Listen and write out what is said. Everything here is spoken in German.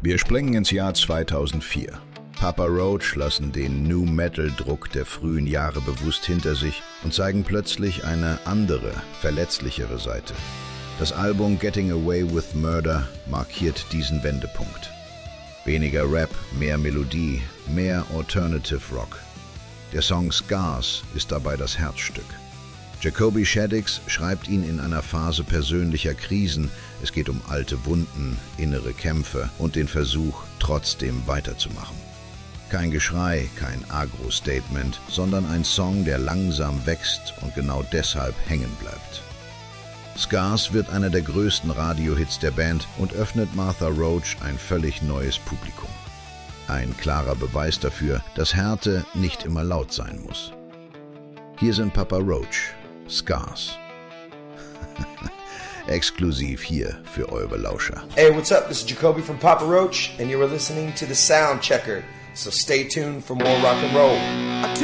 Wir springen ins Jahr 2004. Papa Roach lassen den Nu-Metal-Druck der frühen Jahre bewusst hinter sich und zeigen plötzlich eine andere, verletzlichere Seite. Das Album Getting Away with Murder markiert diesen Wendepunkt. Weniger Rap, mehr Melodie, mehr Alternative Rock. Der Song Scars ist dabei das Herzstück. Jacoby Shaddix schreibt ihn in einer Phase persönlicher Krisen. Es geht um alte Wunden, innere Kämpfe und den Versuch, trotzdem weiterzumachen. Kein Geschrei, kein Agro-Statement, sondern ein Song, der langsam wächst und genau deshalb hängen bleibt. Scars wird einer der größten Radiohits der Band und öffnet Martha Roach ein völlig neues Publikum. Ein klarer Beweis dafür, dass Härte nicht immer laut sein muss. Hier sind Papa Roach, Scars. Exklusiv hier für eure Lauscher. Hey, what's up? This is Jacoby from Papa Roach, and you were listening to The Sound Checker. So stay tuned for more rock and roll.